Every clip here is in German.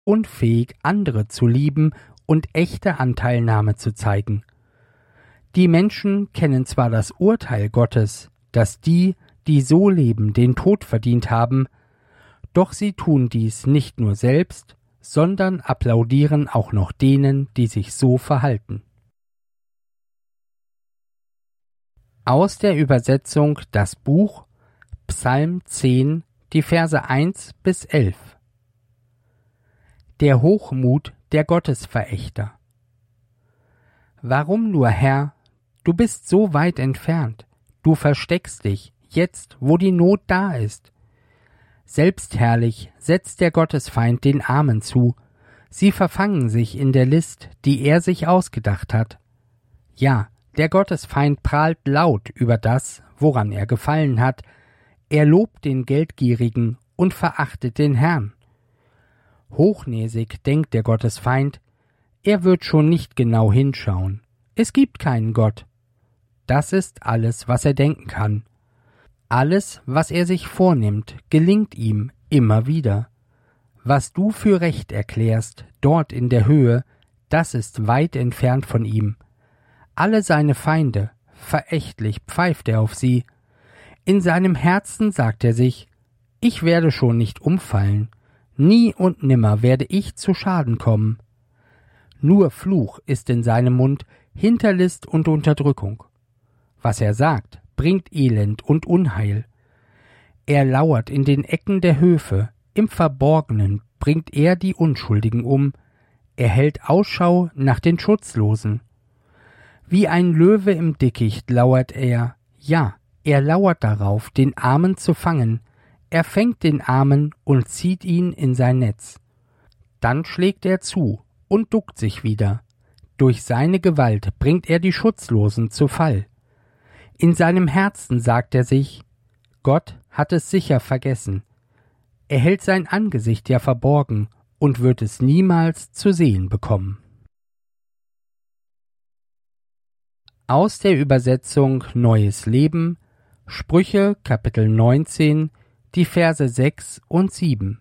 unfähig, andere zu lieben und echte Anteilnahme zu zeigen. Die Menschen kennen zwar das Urteil Gottes, dass die, die so leben, den Tod verdient haben, doch sie tun dies nicht nur selbst, sondern applaudieren auch noch denen, die sich so verhalten. Aus der Übersetzung Das Buch, Psalm 10, die Verse 1 bis 11. Der Hochmut der Gottesverächter. Warum nur, Herr? Du bist so weit entfernt. Du versteckst dich, jetzt, wo die Not da ist. Selbstherrlich setzt der Gottesfeind den Armen zu. Sie verfangen sich in der List, die er sich ausgedacht hat. Ja, der Gottesfeind prahlt laut über das, woran er gefallen hat. Er lobt den Geldgierigen und verachtet den Herrn. Hochnäsig denkt der Gottesfeind, er wird schon nicht genau hinschauen. Es gibt keinen Gott. Das ist alles, was er denken kann. Alles, was er sich vornimmt, gelingt ihm immer wieder. Was du für recht erklärst, dort in der Höhe, das ist weit entfernt von ihm. Alle seine Feinde, verächtlich pfeift er auf sie. In seinem Herzen sagt er sich, ich werde schon nicht umfallen, nie und nimmer werde ich zu Schaden kommen. Nur Fluch ist in seinem Mund, Hinterlist und Unterdrückung. Was er sagt, bringt Elend und Unheil. Er lauert in den Ecken der Höfe, im Verborgenen bringt er die Unschuldigen um, er hält Ausschau nach den Schutzlosen. Wie ein Löwe im Dickicht lauert er, ja, er lauert darauf, den Armen zu fangen, er fängt den Armen und zieht ihn in sein Netz. Dann schlägt er zu und duckt sich wieder. Durch seine Gewalt bringt er die Schutzlosen zu Fall. In seinem Herzen sagt er sich, Gott hat es sicher vergessen. Er hält sein Angesicht ja verborgen und wird es niemals zu sehen bekommen. Aus der Übersetzung Neues Leben, Sprüche Kapitel 19, die Verse 6 und 7.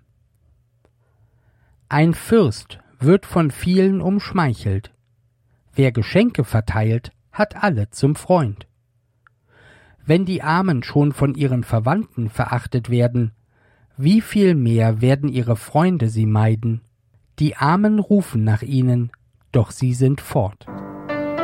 Ein Fürst wird von vielen umschmeichelt. Wer Geschenke verteilt, hat alle zum Freund. Wenn die Armen schon von ihren Verwandten verachtet werden, wie viel mehr werden ihre Freunde sie meiden? Die Armen rufen nach ihnen, doch sie sind fort.